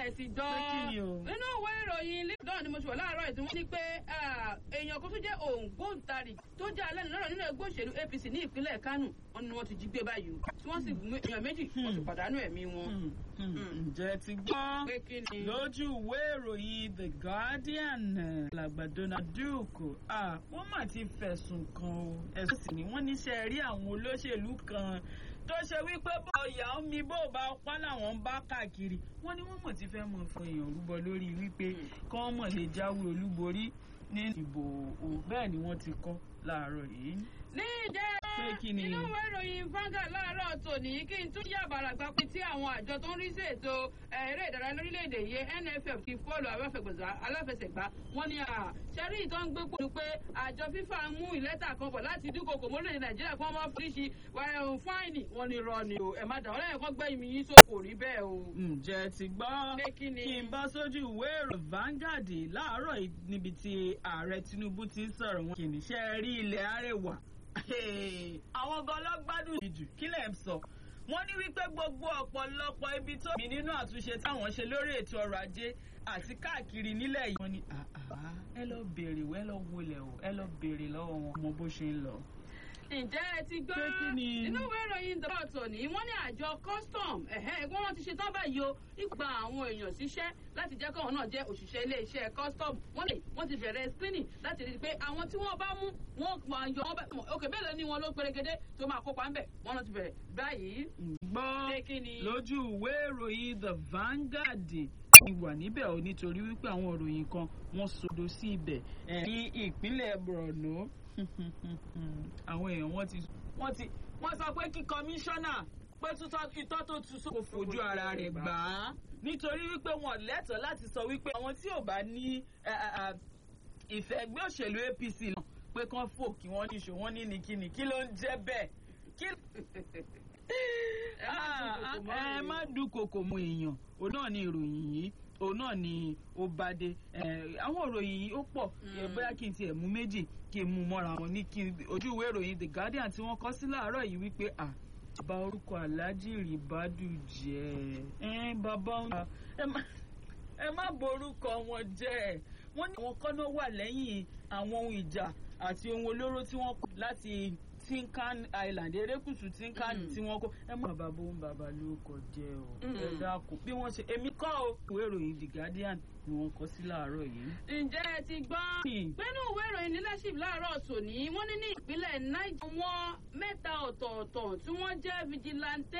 ẹ sì dán nínú ìwé ìròyìn lẹ́dọ̀ọ́ ni mo ṣùgbọ́n láàárọ̀ ìdí wọ́n ní pé èèyàn kan tó jẹ́ òǹgbóǹtarì tó jẹ́ alẹ́ lọ́rọ̀ nínú ẹgbẹ́ òṣèlú APC ní ìpínlẹ̀ Kánò wọn ni wọ́n ti jí gbé báyìí tí wọ́n sì mú èèyàn méjì wọ́n sì pàdánù ẹ̀mí wọn. ǹjẹ́ ti gbọ́ lójú ìwé ìròyìn The Guardian alàgbà Donald Duke wọ́n mà ti fẹ̀sùn kan ẹ̀sùn sì ni wọ́n níṣẹ́ rí àwọn olóṣèlú kan tó ṣe wípé bọ́ọ̀yà omi bó bá pa làwọn ń bá káàkiri wọ́n ní wọ́n mọ̀ ti fẹ́ mọ̀ fún èèyàn rúbọ lórí wípé kí wọ́n mọ̀ lè jáwé olúborí ní ìbò bẹ́ẹ̀ ni wọ́n ti kọ́ láàárọ̀ yìí. ní ìjẹ́ nínú ìwé ìròyìn Vanguard láàárọ̀ tòní kí n tún yà bàràgbà pé tí àwọn àjọ tó ń rí sí ètò eré ìdárayá lórílẹ̀‐èdè yìí NFF ti fọ́ọ̀lù aláfẹsẹ̀gbá wọ́n ní ṣẹ́rí ìtọ́ ń gbé pẹ̀lú pé àjọ FIFA ń mú ìlẹ́tà kan bọ̀ láti dúnkokò mọ́lẹ̀ Nàìjíríà kí wọ́n máa fi ṣe fáìnì wọ́n ní rọ ni o ẹ̀ má dà wọ́n lẹ́yìn kan gbẹ́yìn mi yín sóko rí bẹ́ẹ̀ o. ǹjẹ́ ti gbọ́ kí n bá sójú ìwé ìròyìn Vanguard láàárọ̀ níbi tí ààrẹ Tinubu ti ń sọ̀rọ̀ wọn kì í ṣe rí ilẹ̀ Arẹwà àwọn gan lọ́gbádùn jù kí lẹ̀ ń sọ wọ́n ní wípé gbogbo ọ̀pọ̀lọpọ̀ ibi tó mi nínú àtúnṣe táwọn ṣe lórí ètò ọrọ̀ ajé àti káàkiri nílẹ̀ yìí wọ́n ní ẹ lọ béèrè ẹ lọ wọlé o ẹ lọ béèrè lọ́wọ́ wọn mọ bó ṣe ń lọ. ǹjẹ́ ẹ ti gbọ́ nínú ìwé ìròyìn The Bottle ní wọ́n ní àjọ custom ẹ̀gbọ́n wọn ti ṣe tán báyìí o ìgbà àwọn èèyàn síṣẹ́ láti jẹ́ káwọn náà jẹ́ òṣìṣẹ́ iléeṣẹ́ custom wọ́n ti bẹ̀rẹ̀ screening láti rí i pé àwọn tí wọ́n bá mú wọ́n máa yọ òkè bẹ́ẹ̀ lọ ní wọn ló pérégedé tó máa kópa ńbẹ̀ wọ́n náà ti bẹ̀rẹ̀ báyìí. gbọ́ lójú ìwé ìròyìn The Vanguard ìwà níbẹ̀ ò nítorí wípé àwọn ìròyìn kan wọ́n sodo sí ibẹ̀ ní ìpínlẹ̀ Borno àwọn èèyàn wọ́n sọ pé kí kọmíṣánná pé ìtọ́ tó tún kò fojú ara rẹ̀ gbà á nítorí wípé wọn lẹ́tọ̀ọ́ láti sọ wípé àwọn tí ò bá ní ìfẹ́ ẹgbẹ́ òṣèlú APC náà pé kán fò kí wọ́n níṣó wọ́n ní nìkíni kí ló ń jẹ́ bẹ́ẹ̀ kí ẹ má dúnkokò mọ́ èèyàn òun náà ni ìròyìn yìí òun náà ni ó bá dé àwọn ìròyìn yìí ó pọ̀ bóyá kí n tiẹ̀ mú méjì kí n mú mọ́ra wọn ní kí ojú ìwé ìròyìn The Guardian tí wọ́n kọ sí láàárọ̀ yìí wípé bá orúkọ Alhaji Ribadu jẹ́ bàbá ẹ má borúkọ wọn jẹ́ wọ́n ní àwọn kọ́nà wà lẹ́yìn àwọn ohun ìjà àti ohun olóró tí wọ́n kó láti Tinkan Island erékùṣù Tinkan tí wọ́n kó ẹ mọ̀ bàbá òun bàbá ló kọ jẹ́ o ẹ dákun bí wọ́n ṣe èmi kọ́ o ìwé ìròyìn The Guardian ni wọ́n kọ sí láàárọ̀ yìí. ǹjẹ́ ẹ ti gbọ́ pẹ̀lú ìwé ìròyìn leadership láàárọ̀ tòní wọ́n ní ìpínlẹ̀ Niger wọn mẹ́ta ọ̀tọ̀ọ̀tọ̀ tí wọ́n jẹ́ vigilante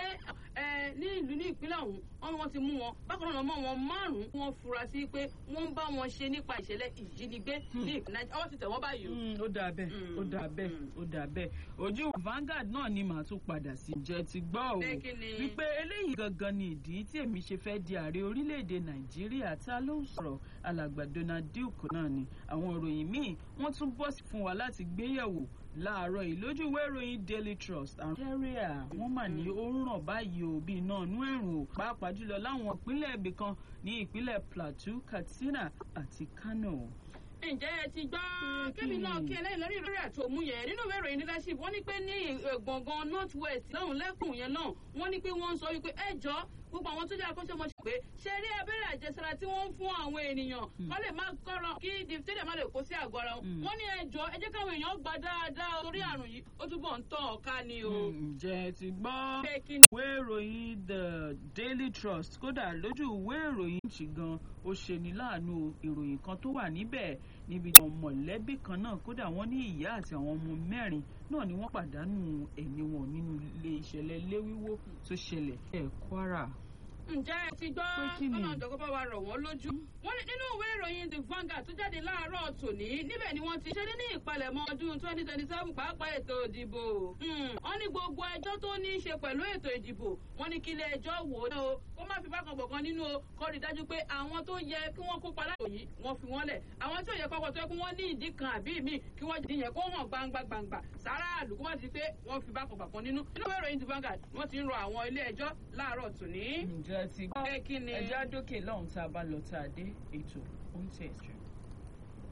ní ìlú ní ìpínlẹ̀ ọ̀hún wọ́n ti mú wọn bákan náà mọ́ wọn márùn-ún wọ́n fura sí pé wọ́n ń bá wọn ṣe nípa ìṣẹ̀lẹ̀ ìjínigbé ní ìpínlẹ̀ ọwọ́ ti tẹ̀ wọ́n báyìí. ó dà bẹ́ẹ̀ ó dà bẹ́ẹ̀ ó dà bẹ́ẹ̀ ojú Vanguard náà ni màá tún padà sí ǹjẹ́ ti gbọ́ o wípé eléyìí gangan ni ìdí tí èmi ṣe fẹ́ di ààrẹ orílẹ̀-èdè Nàìjíríà tá ló ń sọ̀rọ̀ alàgbà Donald Duke náà ni àwọn ìròyìn míì wọ́n tún bọ́ sí fún wa láti gbéyẹ̀wò láàárọ̀ yìí lójú ìwé ìròyìn Daily Trust àwọn area wọ́n mà ní ó ń ràn báyìí o bí iná inú ẹ̀rùn o pàápàá jùlọ láwọn ìpínlẹ̀ ibì kan ní ìpínlẹ̀ Plateau, Katsina àti Kano. ǹjẹ́ ẹ ti gbọ́ kébì náà kí ẹlẹ́yìn lórí ìrírí àtòmú yẹn nínú ìwé ìròyìn leadership wọ́n ní pé ní gbọ̀ngàn North West lọ́hùn lẹ́kùn yẹn náà wọ́n ní pé wọ́n ń sọ wípé ẹjọ́ gbogbo àwọn tó jẹ́ akọ́ṣẹ́mọṣẹ́ pé ṣe rí abẹ́rẹ́ àjẹsára tí wọ́n ń fún àwọn ènìyàn wọ́n lè má kọ́rọ̀ kí diphtheria má lè kó sí àgọ́ ara wọn wọ́n ní ẹjọ́ ẹ jẹ́ káwọn èèyàn gbà dáadáa torí àrùn yìí ó túbọ̀ ń tàn ká ni o. ǹjẹ́ ti gbọ́ ìwé ìròyìn The Daily Trust kódà lójú ìwé ìròyìn ṣì gan ó ṣe ní láàánú ìròyìn kan tó wà níbẹ̀ níbi tí àwọn mọ̀lẹ́bí kan náà kódà wọ́n ní ìyá àti àwọn ọmọ mẹ́rin náà ni wọ́n pàdánù ẹ̀mí wọn nínú ìṣẹ̀lẹ̀ ilé wíwó tó ṣẹlẹ̀ ẹ̀ Kwara. ǹjẹ́ ẹ ti gbọ́ ọ̀nà ìjọba bá wa rọ̀ wọ́n lójú. wọ́n ní nínú ìwé ìròyìn The Vanguard tó jáde láàárọ̀ tòní níbẹ̀ ni wọ́n ti ṣe ní ìpalẹ̀mọ́ ọdún 2027 pàápàá ètò ìdìbò. wọ́n ní gbogbo ẹjọ́ tó ní í ṣe pẹ̀lú ètò ìdìbò wọ́n ní kí ilé ẹjọ́ wò ó kó má fi bákan bọ̀kan nínú o kó rí dájú pé àwọn tó yẹ kí wọ́n kópa láàrọ̀ yìí wọ́n fi wọ́n lẹ̀ àwọn tí ò yẹ pápá tó yẹ kí wọ́n ní ìdí kan àbí míì kí wọ́n jìyàn kó hàn gbangba sára àlù kó má ti pé wọ́n fi bákan bọ̀kan nínú ìwé ìròyìn The Vanguard wọ́n ti ń rọ àwọn ilé ẹjọ́ láàárọ̀ tòní. ǹjẹ́ ti gbọ́ ẹja dókè lọ́hùn tá a bá lọ tá a dé ètò ó ń tẹ̀síwájú.